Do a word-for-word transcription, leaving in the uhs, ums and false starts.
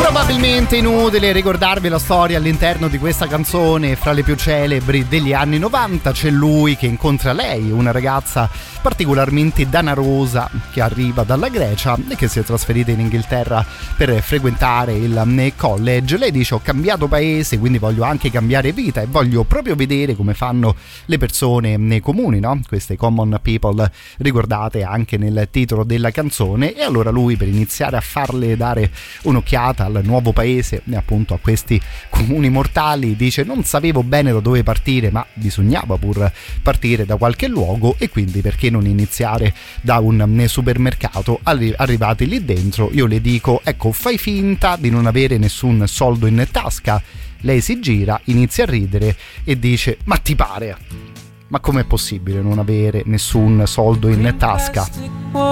Probabilmente inutile ricordarvi la storia all'interno di questa canzone, fra le più celebri degli anni novanta. C'è lui che incontra lei, una ragazza particolarmente danarosa che arriva dalla Grecia e che si è trasferita in Inghilterra per frequentare il college. Lei dice: ho cambiato paese, quindi voglio anche cambiare vita e voglio proprio vedere come fanno le persone nei comuni, no? Queste common people ricordate anche nel titolo della canzone. E allora lui, per iniziare a farle dare un'occhiata al nuovo paese e appunto a questi comuni mortali, dice: non sapevo bene da dove partire, ma bisognava pur partire da qualche luogo, e quindi perché non iniziare da un supermercato. Arri- arrivati lì dentro, io le dico: ecco, fai finta di non avere nessun soldo in tasca. Lei si gira, inizia a ridere e dice: ma ti pare? Ma com'è possibile non avere nessun soldo in tasca?